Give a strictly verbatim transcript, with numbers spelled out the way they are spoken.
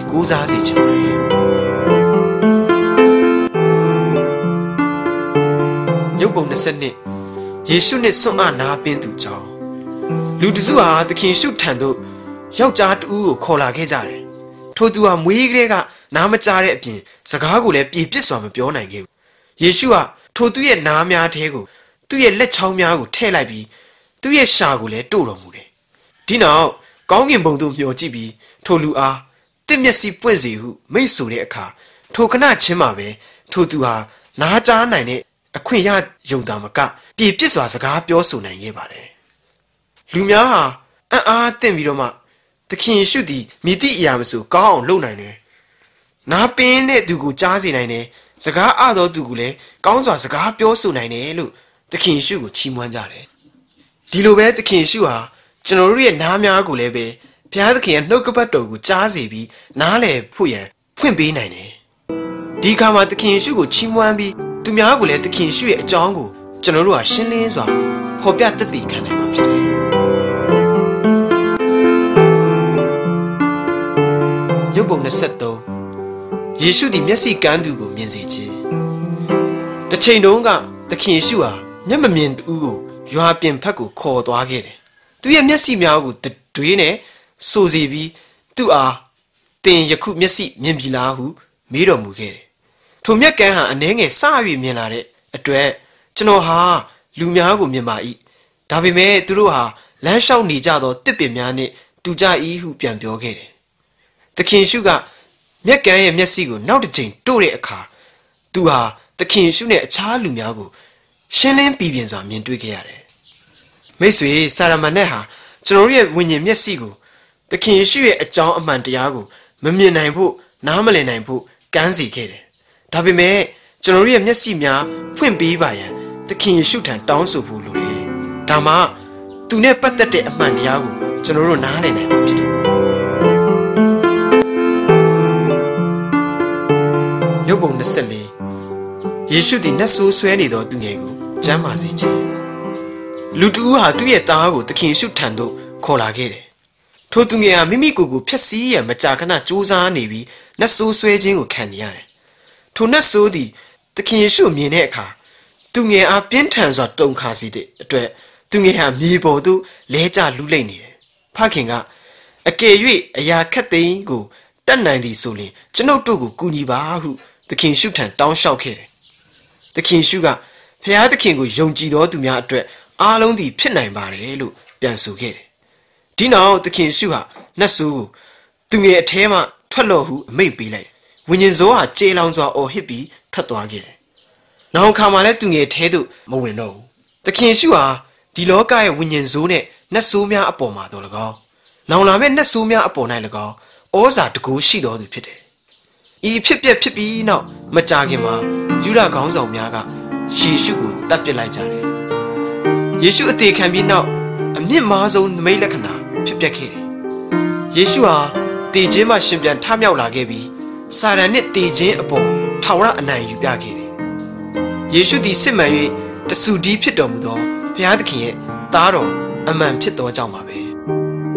ကိုးစားစေချင်ပါတယ်ရုပ်ပုံနှစ်ဆက်နှစ်ယေရှုနှင့်ဆွမ်းအားနာပင်းသူကြောင့်လူတစုဟာသခင်ရှုထံသို့ယောက်ျားတဦးကိုခေါ်လာခဲ့ကြတယ်ထိုသူဟာမွေးကလေးကနားမကြားတဲ့အပြင်စကားကိုလည်းပြေပြစ်စွာမပြောနိုင်ခဲ့ဘူးယေရှုဟာထိုသူရဲ့နားများထဲကိုသူ့ရဲ့လက်ချောင်းများကိုထည့်လိုက်ပြီးသူ့ရဲ့ရှာကိုလည်းတို့တော်မူတယ်ဒီနောက်ကောင်းကင်ဘုံသို့မျှော်ကြည့်ပြီးထိုလူအားတစ်မျက်စိပွင့်စေဟုမိတ်ဆိုတဲ့အခါထိုခဏချင်းမှာပဲထိုသူဟာနားကြားနိုင်တဲ့အခွင့်ရယုံတာမကပြေပြစ်စွာစကားပြောဆိုနိုင်ခဲ့ပါတယ်လူများဟာအံ့အားသင့်ပြီးတော့မှသခင်ယေရှုသည်မြည်သည့်အရာမဆိုကောင်းအောင်လုပ်နိုင်တယ်နားပင်းတဲ့သူကိုကြားစေနိုင်တယ်စကားအသောသူကိုလည်းကောင်းစွာစကားပြောဆိုနိုင်တယ်လို့သခင်ယေရှုကိုချီးမွမ်းကြတယ်ဒီလိုပဲသခင်ယေရှုဟာကျွန်တော်တို့ရဲ့နားများကိုလည်းပဲဘုရားသခင်ရဲ့နှုတ်ကပတ်တော်ကိုကြားစေပြီးနားလည်ဖို့ရန်ဖွင့်ပေးနိုင်တယ်ဒီခါမှာသခင်ယေရှုကိုချီးမွမ်းပြီးသူများကိုလည်းသခင်ယေရှုရဲ့အကြောင်းကိုကျွန်တော်တို့ဟာရှင်းလင်းစွာဖော်ပြသက်သေခံနိုင်မှာဖြစ်တယ်ရုပ်ပုံနှစ်ဆက်သုံးယေရှုသည်မျက်စိကန်းသူကိုမြင်စေခြင်းတစ်ချိန်တုန်းကသခင်ယေရှုဟာမျက်မမြင်သူကိုရွာပြင်ဖက်ကိုခေါ်သွားခဲ့တယ်သူရဲ့မျက်စိများကိုတွေးနဲ့ဆိုစီပြီးသူ့အားတင်ယခုမျက်စိမြင်ပြီလားဟုမေးတော်မူခဲ့တယ်ထိုမျက်ကန်းဟာအနှဲငယ်စ၍မြင်လာတဲ့အတွက်ကျွန်တော်ဟာလူများကိုမြင်ပါ၏ဒါပေမဲ့သူတို့ဟာလမ်းလျှောက်နေကြသောတစ်ပင်များနှင့်တူကြ၏ဟုပြန်ပြောခဲ့တယ်သခင်ရှုကမျက်ကန်းရဲ့မျက်စိကိုနောက်တစ်ချိန်တို့တဲ့အခါသူဟာသခင်ရှုနဲ့အခြားလူများကိုရှင်းလင်းပြီးပြင်စွာမြင်တွေ့ခဲ့ရတယ်မိတ်ဆွေစာရမဏေဟာကျွန်တော်ရဲ့ဝိညာဉ်မျက်စိကိုသခင်ရှုရဲ့အကြောင်းအမှန်တရားကိုမမြင်နိုင်ဖို့နားမလည်နိုင်ဖို့ကမ်းစီခဲ့တယ်ဒါပေမဲ့ကျွန်တော်ရဲ့မျက်စိများဖွင့်ပေးပါရန်သခင်ယေရှုထံတောင်းဆိုဖို့လိုတယ်ဒါမှသူနဲ့ပတ်သက်တဲ့အမှန်တရားကိုကျွန်တော်တို့နားလည်နိုင်မှာဖြစ်တယ်ရုပ်ပုံနှစ်ဆက်လေးယေရှုသည်နတ်ဆိုးဆွဲနေသောသူငယ်ကိုကျမ်းမာစေခြင်းလူတူဟာသူ့ရဲ့သားကိုသခင်ယေရှုထံသို့ခေါ်လာခဲ့တယ်ထိုသူငယ်ဟာမိမိကိုယ်ကိုဖျက်ဆီးရန်မကြာခဏကြိုးစားနေပြီးနတ်ဆိုးဆွဲခြင်းကိုခံနေရတယ်ထိုနတ်ဆိုးသည်သခင်ယေရှုမြင်တဲ့အခါသူငယ်အားပြင်းထန်စွာတုန်ခါစေတဲ့အတွက်သူငယ်ဟာမြေပေါ်သို့လဲကျလူးလိမ့်နေတယ်ဖခင်ကအကယ်၍အရာခက်သိမ်းကိုတတ်နိုင်သည်ဆိုရင်ကျွန်ုပ်တို့ကိုကူညီပါဟုသခင်ရှုထံတောင်းလျှောက်ခဲ့တယ်သခင်ရှုကဖခင်သခင်ကိုယုံကြည်သောသူများအတွက်အားလုံးသည်ဖြစ်နိုင်ပါတယ်လို့ပြန်ဆိုခဲ့တယ်ဒီနောက်သခင်ရှုဟာနတ်ဆိုးကိုသူငယ်အထဲမှထွက်လော့ဟုအမိန့်ပေးလိုက်ဝိညာဉ်ဆိုးဟာကြေလောင်စွာအော်ဟစ်ပြီးထွက်သွားခဲ့တယ်နောက်ခါမှလည်းသူငယ်ထဲသို့မဝင်တော့ဘူးသခင်ရှုဟာဒီလောကရဲ့ဝိညာဉ်ဆိုးနဲ့နတ်ဆိုးများအပေါ်မှာတော့၎င်းနောင်လာမယ့်နတ်ဆိုးများအပေါ်၌၎င်းဩဇာတကူရှိတော်သူဖြစ်တယ်ဤဖြစ်ပျက်ဖြစ်ပြီးနောက်မကြာခင်မှာယူဒခေါင်းဆောင်များကယေရှုကိုတတ်ပစ်လိုက်ကြတယ်ယေရှုအသေးခံပြီးနောက်အမြင့်မားဆုံးနမိတ်လက္ခဏာဖြစ်ပျက်ခဲ့တယ်ယေရှုဟာတည်ခြင်းမှရှင်ပြန်ထမြောက်လာခဲ့ပြီးစာတန်နှင့်တည်ခြင်းအပေါ်ထာဝရအနိုင်ယူပြခဲ့တယ်ယေရှုသည်စစ်မှန်၍တဆူဒီဖြစ်တော်မူသောဘုရားသခင်ရဲ့သားတော်အမှန်ဖြစ်သောကြောင့်ပါပဲ